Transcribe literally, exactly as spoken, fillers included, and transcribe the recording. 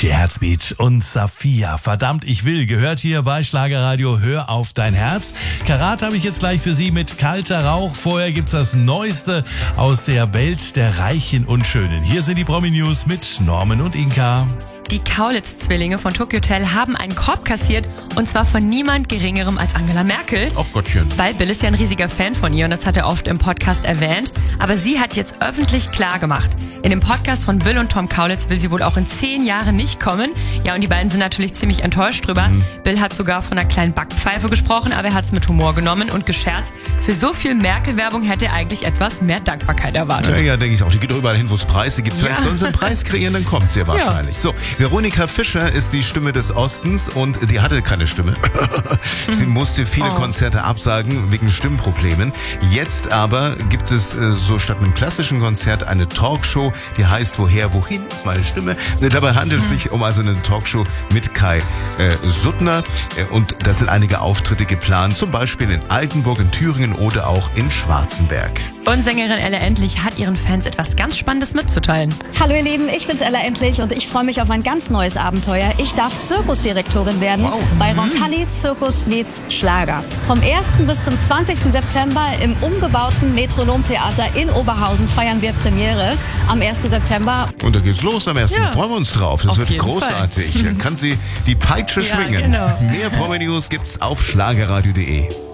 D J Herzbeat und Safia. Verdammt, ich will, gehört hier bei Schlagerradio. Hör auf dein Herz. Karat habe ich jetzt gleich für Sie mit Kalter Rauch. Vorher gibt's das Neueste aus der Welt der Reichen und Schönen. Hier sind die Promi-News mit Norman und Inka. Die Kaulitz-Zwillinge von Tokyo Hotel haben einen Korb kassiert und zwar von niemand Geringerem als Angela Merkel. Ach Gottchen. Weil Bill ist ja ein riesiger Fan von ihr und das hat er oft im Podcast erwähnt. Aber sie hat jetzt öffentlich klar gemacht, in dem Podcast von Bill und Tom Kaulitz will sie wohl auch in zehn Jahren nicht kommen. Ja, und die beiden sind natürlich ziemlich enttäuscht drüber. Mhm. Bill hat sogar von einer kleinen Backpfeife gesprochen, aber er hat es mit Humor genommen und gescherzt. Für so viel Merkel-Werbung hätte er eigentlich etwas mehr Dankbarkeit erwartet. Ja, ja, denke ich auch. Die geht überall hin, wo es Preise gibt. Vielleicht ja. Sollen sie einen Preis kreieren, dann kommt sie wahrscheinlich. Ja. So, Veronika Fischer ist die Stimme des Ostens und die hatte keine Stimme. Sie musste viele oh. Konzerte absagen wegen Stimmproblemen. Jetzt aber gibt es äh, so statt einem klassischen Konzert eine Talkshow, die heißt Woher, Wohin ist meine Stimme. Dabei handelt es sich um also eine Talkshow mit Kai äh, Suttner äh, und da sind einige Auftritte geplant, zum Beispiel in Altenburg, in Thüringen oder auch in Schwarzenberg. Und Sängerin Ella Endlich hat ihren Fans etwas ganz Spannendes mitzuteilen. Hallo ihr Lieben, ich bin's Ella Endlich und ich freue mich auf ein ganz neues Abenteuer. Ich darf Zirkusdirektorin werden wow. bei Roncalli Zirkus meets Schlager. Vom ersten bis zum zwanzigsten September im umgebauten Metronomtheater in Oberhausen feiern wir Premiere am ersten September. Und da geht's los am ersten Ja. Freuen wir uns drauf. Das Auf wird jeden großartig. Da kann sie die Peitsche Ja, schwingen. genau. Mehr Promi-News gibt's auf schlagerradio punkt de.